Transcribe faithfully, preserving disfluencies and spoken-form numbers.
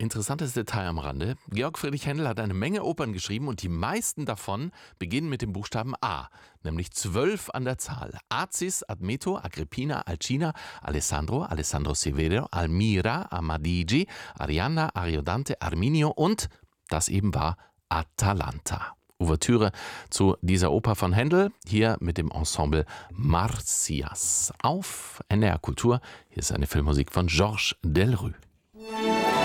interessantes Detail am Rande. Georg Friedrich Händel hat eine Menge Opern geschrieben und die meisten davon beginnen mit dem Buchstaben A, nämlich zwölf an der Zahl. Acis, Admeto, Agrippina, Alcina, Alessandro, Alessandro Severo, Almira, Amadigi, Arianna, Ariodante, Arminio und, das eben war, Atalanta. Ouvertüre zu dieser Oper von Händel, hier mit dem Ensemble Marsyas. Auf N D R Kultur, hier ist eine Filmmusik von Georges Delerue.